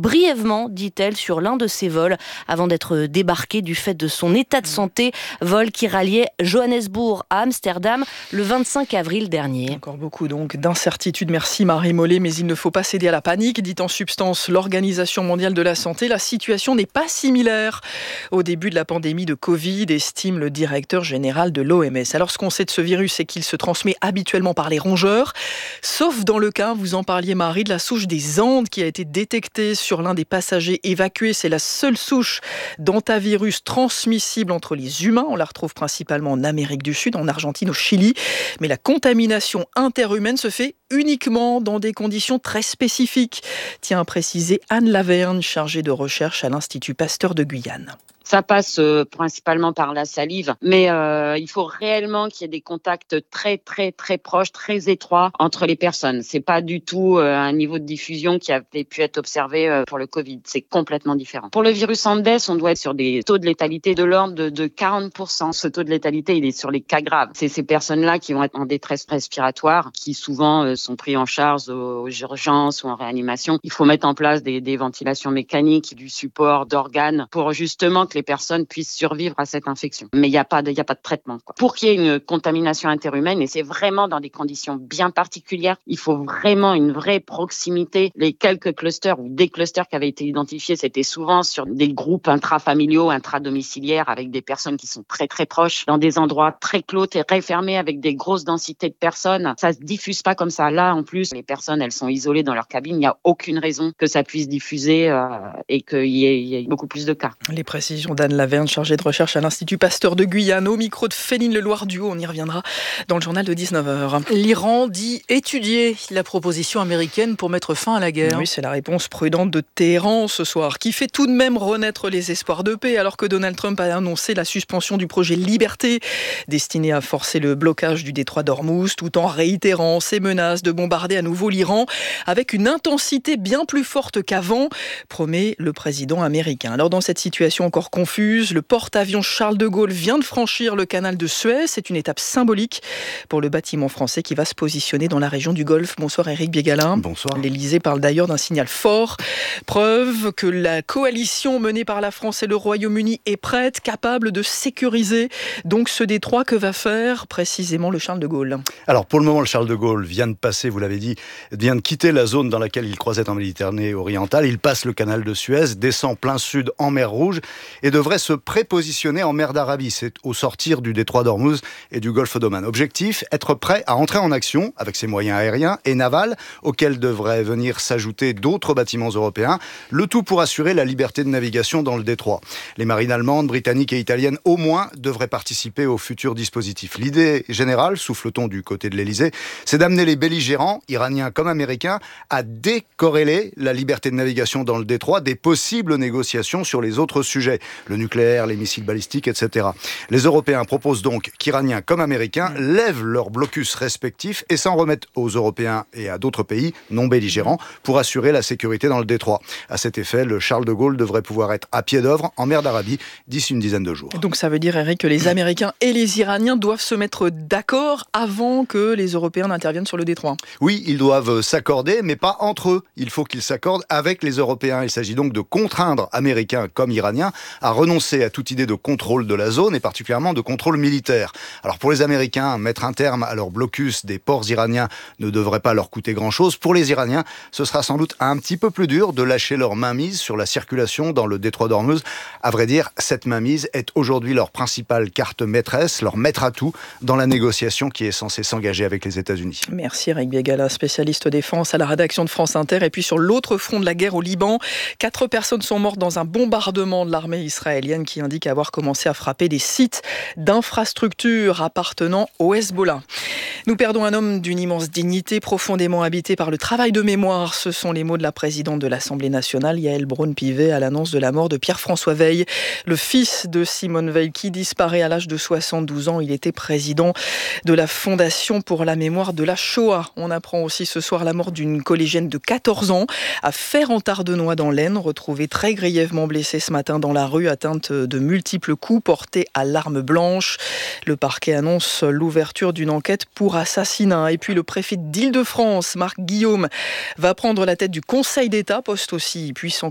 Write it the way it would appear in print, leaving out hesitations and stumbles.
brièvement, dit-elle, sur l'un de ses vols avant d'être débarquée du fait de son état de santé. Vol qui ralliait Johannesburg à Amsterdam le 25 avril dernier. Encore beaucoup donc d'incertitudes. Merci Marie Mollet, mais il ne faut pas céder à la panique, dit en substance l'Organisation mondiale de la santé. La situation n'est pas similaire au début de la pandémie de Covid, estime le directeur général de l'OMS. Alors ce qu'on sait de ce virus, c'est qu'il se transmet habituellement par les rongeurs, sauf dans le cas, vous en parliez Marie, de la souche des Andes qui a été détectée sur l'un des passagers évacués. C'est la seule souche d'hantavirus transmissible entre les humains. On la retrouve principalement en Amérique du Sud, en Argentine, au Chili. Mais la contamination interhumaine se fait uniquement dans des conditions très spécifiques, tient à préciser Anne Laverne, chargée de recherche à l'Institut Pasteur de Guyane. Ça passe principalement par la salive, mais il faut réellement qu'il y ait des contacts très très très proches, très étroits entre les personnes. C'est pas du tout un niveau de diffusion qui avait pu être observé pour le Covid. C'est complètement différent. Pour le virus Andes, on doit être sur des taux de létalité de l'ordre de 40%. Ce taux de létalité, il est sur les cas graves. C'est ces personnes-là qui vont être en détresse respiratoire, qui souvent sont pris en charge aux urgences ou en réanimation. Il faut mettre en place des ventilations mécaniques, du support d'organes pour justement que les personnes puissent survivre à cette infection. Mais il n'y a pas de traitement, quoi. Pour qu'il y ait une contamination interhumaine, et c'est vraiment dans des conditions bien particulières, il faut vraiment une vraie proximité. Les quelques clusters ou des clusters qui avaient été identifiés, c'était souvent sur des groupes intrafamiliaux, intradomiciliaires, avec des personnes qui sont très très proches, dans des endroits très clos, très fermés, avec des grosses densités de personnes. Ça se diffuse pas comme ça. Là, en plus, les personnes, elles sont isolées dans leur cabine. Il n'y a aucune raison que ça puisse diffuser et qu'il y ait beaucoup plus de cas. Les précisions d'Anne Laverne, chargée de recherche à l'Institut Pasteur de Guyane, au micro de Féline Leloir-Duhaut. On y reviendra dans le journal de 19h. L'Iran dit étudier la proposition américaine pour mettre fin à la guerre. Oui, c'est la réponse prudente de Téhéran ce soir, qui fait tout de même renaître les espoirs de paix, alors que Donald Trump a annoncé la suspension du projet Liberté, destiné à forcer le blocage du détroit d'Ormuz, tout en réitérant ses menaces de bombarder à nouveau l'Iran, avec une intensité bien plus forte qu'avant, promet le président américain. Alors dans cette situation encore confuse, le porte-avions Charles de Gaulle vient de franchir le canal de Suez. C'est une étape symbolique pour le bâtiment français qui va se positionner dans la région du Golfe. Bonsoir Éric Biegalin. Bonsoir. L'Élysée parle d'ailleurs d'un signal fort, preuve que la coalition menée par la France et le Royaume-Uni est prête, capable de sécuriser donc ce détroit. Que va faire précisément le Charles de Gaulle ? Alors pour le moment, le Charles de Gaulle vient de passer, vous l'avez dit, vient de quitter la zone dans laquelle il croisait en Méditerranée orientale. Il passe le canal de Suez, descend plein sud en mer Rouge et devrait se prépositionner en mer d'Arabie. C'est au sortir du détroit d'Ormuz et du golfe d'Oman. Objectif, être prêt à entrer en action avec ses moyens aériens et navals, auxquels devraient venir s'ajouter d'autres bâtiments européens, le tout pour assurer la liberté de navigation dans le détroit. Les marines allemandes, britanniques et italiennes au moins devraient participer au futur dispositif. L'idée générale, souffle-t-on du côté de l'Élysée, c'est d'amener les belligérants, iraniens comme américains, à décorréler la liberté de navigation dans le détroit des possibles négociations sur les autres sujets, le nucléaire, les missiles balistiques, etc. Les Européens proposent donc qu'Iraniens comme Américains lèvent leurs blocus respectifs et s'en remettent aux Européens et à d'autres pays non belligérants pour assurer la sécurité dans le détroit. À cet effet, le Charles de Gaulle devrait pouvoir être à pied d'œuvre en mer d'Arabie d'ici une dizaine de jours. Donc ça veut dire, Eric, que les Américains et les Iraniens doivent se mettre d'accord avant que les Européens n'interviennent sur le détroit. Oui, ils doivent s'accorder, mais pas entre eux. Il faut qu'ils s'accordent avec les Européens. Il s'agit donc de contraindre Américains comme Iraniens à renoncer à toute idée de contrôle de la zone et particulièrement de contrôle militaire. Alors pour les Américains, mettre un terme à leur blocus des ports iraniens ne devrait pas leur coûter grand-chose. Pour les Iraniens, ce sera sans doute un petit peu plus dur de lâcher leur mainmise sur la circulation dans le détroit d'Ormuz. À vrai dire, cette mainmise est aujourd'hui leur principale carte maîtresse, leur maître à tout dans la négociation qui est censée s'engager avec les États-Unis. Merci Eric Biegalin, spécialiste défense à la rédaction de France Inter. Et puis sur l'autre front de la guerre au Liban, 4 personnes sont mortes dans un bombardement de l'armée israélienne qui indique avoir commencé à frapper des sites d'infrastructures appartenant au Hezbollah. Nous perdons un homme d'une immense dignité, profondément habité par le travail de mémoire. Ce sont les mots de la présidente de l'Assemblée nationale, Yaël Braun-Pivet, à l'annonce de la mort de Pierre-François Veil, le fils de Simone Veil, qui disparaît à l'âge de 72 ans. Il était président de la Fondation pour la mémoire de la Shoah. On apprend aussi ce soir la mort d'une collégienne de 14 ans à Fère-en-Tardenois dans l'Aisne, retrouvée très grièvement blessée ce matin dans la rue, atteinte de multiples coups portés à l'arme blanche. Le parquet annonce l'ouverture d'une enquête pour assassinat. Et puis le préfet d'Île-de-France, Marc Guillaume, va prendre la tête du Conseil d'État, poste aussi puissant